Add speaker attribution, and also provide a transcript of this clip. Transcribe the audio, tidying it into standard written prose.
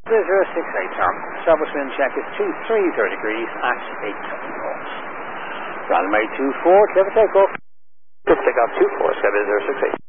Speaker 1: 068, Tom. Starboard wind check is 230 degrees at 87 knots. Runway 24, clear for takeoff.
Speaker 2: Clear for takeoff 24, 7068.